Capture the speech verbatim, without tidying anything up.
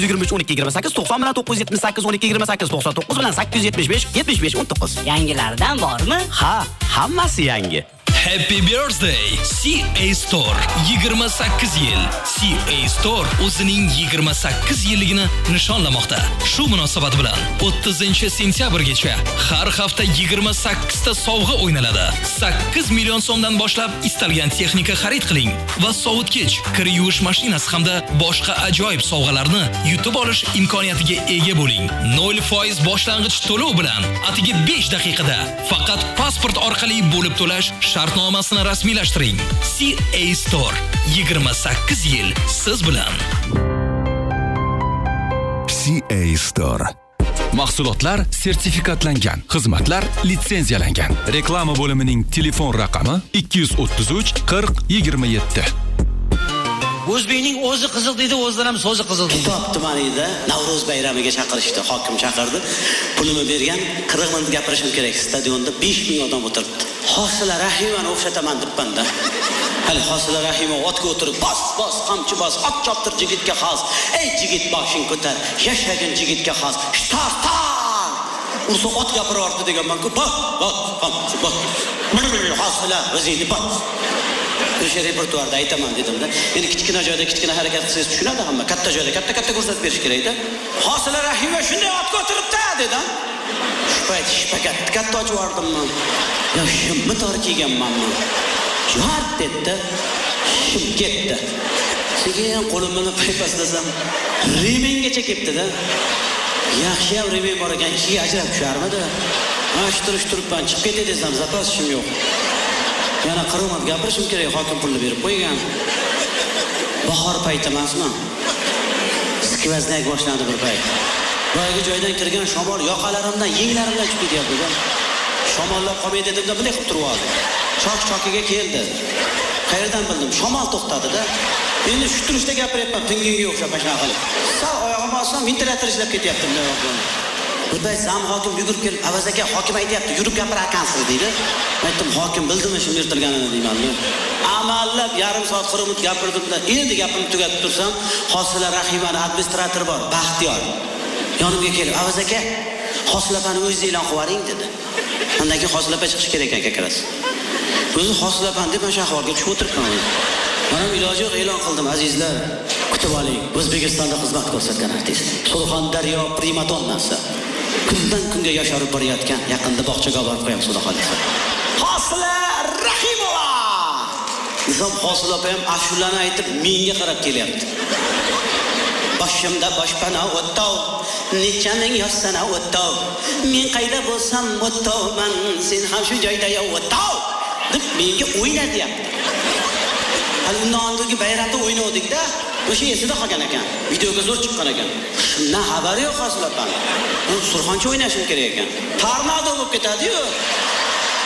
yigirma uch o'n ikki yigirma sakkiz to'qson bilan to'qqiz yuz yetmish sakkiz o'n ikki yigirma sakkiz to'qson to'qqiz bilan sakkiz yuz yetmish besh yetmish besh o'n to'qqiz. Yangilardan bormi? Ha, hammasi yangi. Happy birthday C A Store. yigirma sakkiz yil. C A Store o'zining yigirma sakkiz yilligini nishonlamoqda. Shu munosabat bilan o'ttizinchi sentyabrgacha har hafta yigirma sakkiz ta sovg'a o'ynaladi. sakkiz million so'mdan boshlab istalgan texnika xarid qiling va sovutgich, kir yuvish mashinasi hamda boshqa ajoyib sovg'alarni yutib olish imkoniyatiga ega bo'ling. nol foiz boshlang'ich to'lov bilan atigi besh daqiqada faqat pasport orqali bo'lib to'lash shartnomasini rasmiylashtiring. C A Store yigirma sakkiz yil siz bilan. C A Store. Mahsulotlar sertifikatlangan, xizmatlar litsenziyalangan. Reklama bo'limining telefon raqami ikki yuz o'ttiz uch qirq yigirma yetti. O'zbekning o'zi qiziq dedi, o'zidan ham so'zi qiziq dedi. Kitob tumanida Navro'z bayramiga chaqirishdi, hokim chaqirdi. Pulini bergan, qirq minut gapirishim kerak. Stadionda besh ming odam o'tiribdi. Hosila Rahimani o'xshataman debman-da. Hali Hosila Rahima otga o'tirib, bos, bos, qamchi bos, ot choptir jigitga xos. Ey jigit boshing ko'tar, yashagin jigitga xos. Shtar, tar. Ursa ot gapirardi deganman-ku. Bos, bos, qamchi bos. Hosila o'zingni bos. O'sha repertuarda aytaman dedim-da. Endi kichkina joyda kichkina harakat qilsangiz tushunadi hamma. Katta joyda katta-katta ko'rsatib berish kerak-da. Hosila Rahima shunday otga o'tiribdi dedim. Shu payt shpakat katta ochib yubordim-man. Ya shimni tor kiyganman-man. Jo'rt dedi. Shim ketdi. Sekin qo'limni paypaslasam, remengacha ketdi-da. Yaxshi ham remen bor ekan, ikkiga ajrab tusharmidi? Mana shu turish turibman, chiqib ketdi desam, zapas shim yo'q. Yana qirq minut gapirishim kerak, hokim pulni berib qo'ygan. Bahor payti emasmi? Skvoznak boshlandi bir payt. Boyagi joydan kirgan shamol yoqalarimdan, yenglarimdan chiqib ketyapti-da. Shamollab qolmay dedim-da, bunday qilib turib oldi. Choq-choqiga keldi. Qayerdan bildim? Shamol to'xtadi-da. Endi shu turishda gapiryapman, pinginga o'xshab mashina qilib. Sal oyog'im olsam, ventilator ishlab ketyapti bunday yo'qdan. Bunday zam hokim yugurib kelib, "Avaz aka, hokim aytayapti, yurib gapirar ekansiz" dedi. Aytdim, "Hokim bildimi shu yirtilganini" deyman-da. Amallab yarim soat qirq minut gapirdim-da, endi gapimni tugatib tursam, Hosila Rahimani administratori bor, Baxtiyor. Yonimga kelib, "Avaz aka, Hosilapani o'zingiz e'lon qilib yuboring" dedi. Undan keyin Hosilapa chiqish kerak ekan akaras. O'zi Hosilapan deb mana shu ahvolga tushib o'tiribman. Mana iloji yo'q e'lon qildim, azizlar. Kutib oling. O'zbekistonda xizmat ko'rsatgan artist. Surxondaryo primadonnasi. Kundan kunga yosharib borayotgan, yaqinda bog'chaga borib qo'yamiz, xudo xolisa. Hosila Rahimova. Nizom Hosilapa ham ashulani aytib menga qarab kelyapti. Boshimda boshpana o'tov, necha ming yossana o'tov. Men qayda bo'lsam o'tovman, sen ham shu joyda ya o'tov. Deb menga o'yna deyapti. Hali undan oldingi bayramda o'ynadik-da. O'sha esida qolgan ekan. Videoga zo'r chiqqan ekan. Shundan xabari yo'q Hosilapani. U Surxoncha o'ynashim kerak ekan. Tornado bo'lib ketadi-yu.